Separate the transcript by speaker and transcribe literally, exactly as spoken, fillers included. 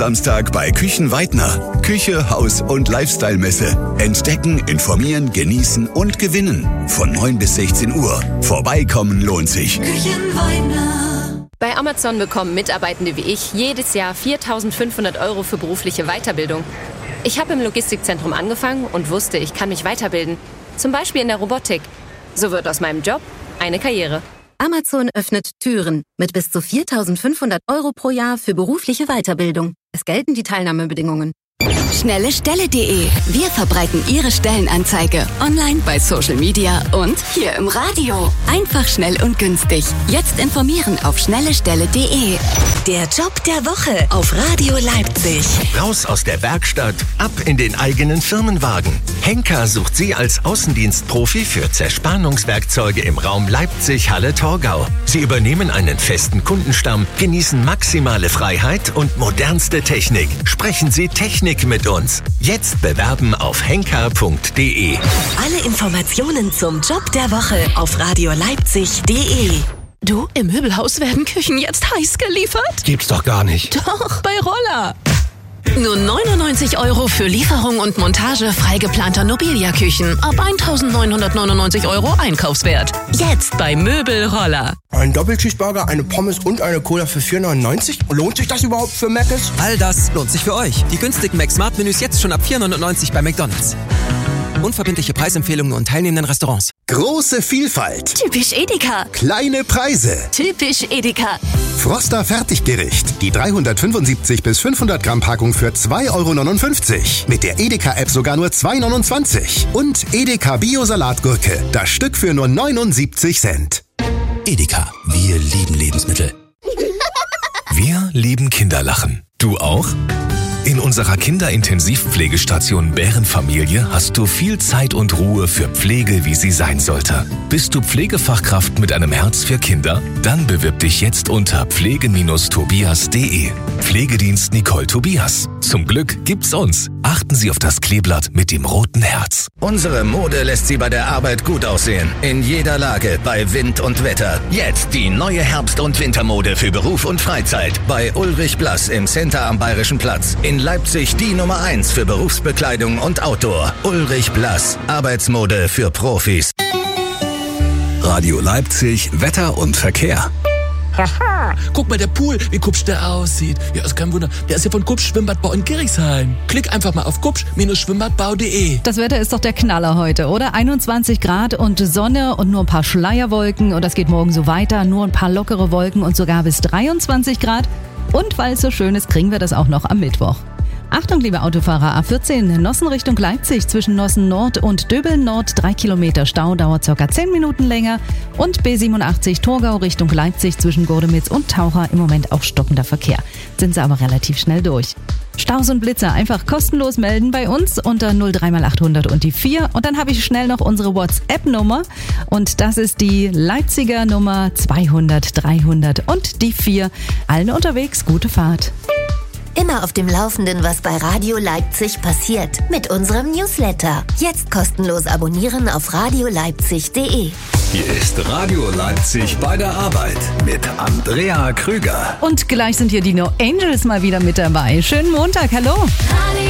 Speaker 1: Samstag bei Küchenweidner. Küche, Haus und Lifestyle-Messe. Entdecken, informieren, genießen und gewinnen. Von neun bis sechzehn Uhr. Vorbeikommen lohnt sich.
Speaker 2: Küchenweidner.
Speaker 3: Bei Amazon bekommen Mitarbeitende wie ich jedes Jahr viertausendfünfhundert Euro für berufliche Weiterbildung. Ich habe im Logistikzentrum angefangen und wusste, ich kann mich weiterbilden. Zum Beispiel in der Robotik. So wird aus meinem Job eine Karriere.
Speaker 4: Amazon öffnet Türen mit bis zu viertausendfünfhundert Euro pro Jahr für berufliche Weiterbildung. Es gelten die Teilnahmebedingungen.
Speaker 5: schnelle stelle punkt de. Wir verbreiten Ihre Stellenanzeige online, bei Social Media und hier im Radio. Einfach, schnell und günstig. Jetzt informieren auf schnelle stelle punkt de.
Speaker 6: Der Job der Woche auf Radio Leipzig.
Speaker 7: Raus aus der Werkstatt, ab in den eigenen Firmenwagen. Henker sucht Sie als Außendienstprofi für Zerspannungswerkzeuge im Raum Leipzig-Halle-Torgau. Sie übernehmen einen festen Kundenstamm, genießen maximale Freiheit und modernste Technik. Sprechen Sie Technik mit uns. Jetzt bewerben auf henker punkt de.
Speaker 6: Alle Informationen zum Job der Woche auf radio leipzig punkt de.
Speaker 8: Du, im Möbelhaus werden Küchen jetzt heiß geliefert?
Speaker 9: Gibt's doch gar nicht.
Speaker 8: Doch, bei Roller. Nur neunundneunzig Euro für Lieferung und Montage freigeplanter Nobilia-Küchen. Ab eintausendneunhundertneunundneunzig Euro Einkaufswert. Jetzt bei Möbelroller.
Speaker 9: Ein Doppelcheeseburger, eine Pommes und eine Cola für vier neunundneunzig? Lohnt sich das überhaupt für Mc's?
Speaker 10: All das lohnt sich für euch. Die günstigen Mac-Smart-Menüs jetzt schon ab vier neunundneunzig bei McDonald's. Unverbindliche Preisempfehlungen nur in teilnehmenden Restaurants.
Speaker 11: Große Vielfalt.
Speaker 6: Typisch Edeka.
Speaker 11: Kleine Preise.
Speaker 6: Typisch Edeka.
Speaker 11: Froster Fertiggericht. Die dreihundertfünfundsiebzig bis fünfhundert Gramm Packung für zwei Euro neunundfünfzig. Mit der Edeka-App sogar nur zwei Euro neunundzwanzig. Und Edeka Bio-Salatgurke. Das Stück für nur neunundsiebzig Cent.
Speaker 12: Edeka. Wir lieben Lebensmittel. Wir lieben Kinderlachen. Du auch? In unserer Kinderintensivpflegestation Bärenfamilie hast du viel Zeit und Ruhe für Pflege, wie sie sein sollte. Bist du Pflegefachkraft mit einem Herz für Kinder? Dann bewirb dich jetzt unter pflege Tobias punkt de. Pflegedienst Nicole Tobias. Zum Glück gibt's uns. Achten Sie auf das Kleeblatt mit dem roten Herz.
Speaker 7: Unsere Mode lässt Sie bei der Arbeit gut aussehen. In jeder Lage, bei Wind und Wetter. Jetzt die neue Herbst- und Wintermode für Beruf und Freizeit. Bei Ulrich Blass im Center am Bayerischen Platz. In Leipzig die Nummer eins für Berufsbekleidung und Outdoor. Ulrich Blass. Arbeitsmode für Profis.
Speaker 1: Radio Leipzig, Wetter und Verkehr.
Speaker 13: Haha, guck mal, der Pool, wie kupsch der aussieht. Ja, ist kein Wunder. Der ist ja von Kupsch Schwimmbadbau in Gerichshain. Klick einfach mal auf kupsch Schwimmbadbau punkt de.
Speaker 14: Das Wetter ist doch der Knaller heute, oder? einundzwanzig Grad und Sonne und nur ein paar Schleierwolken. Und das geht morgen so weiter. Nur ein paar lockere Wolken und sogar bis dreiundzwanzig Grad. Und weil es so schön ist, kriegen wir das auch noch am Mittwoch. Achtung, liebe Autofahrer, A vierzehn, Nossen Richtung Leipzig, zwischen Nossen Nord und Döbeln Nord, drei Kilometer Stau, dauert ca. zehn Minuten länger. Und B siebenundachtzig, Torgau Richtung Leipzig, zwischen Gordemitz und Taucher, im Moment auch stockender Verkehr. Sind sie aber relativ schnell durch. Staus und Blitzer einfach kostenlos melden bei uns unter null drei mal achthundert und die vier. Und dann habe ich schnell noch unsere WhatsApp-Nummer. Und das ist die Leipziger Nummer zweihundert dreihundert und die vier. Allen unterwegs, gute Fahrt.
Speaker 6: Immer auf dem Laufenden, was bei Radio Leipzig passiert. Mit unserem Newsletter. Jetzt kostenlos abonnieren auf radio leipzig punkt de.
Speaker 1: Hier ist Radio Leipzig bei der Arbeit mit Andrea Krüger.
Speaker 14: Und gleich sind hier die No Angels mal wieder mit dabei. Schönen Montag, hallo.
Speaker 2: Radio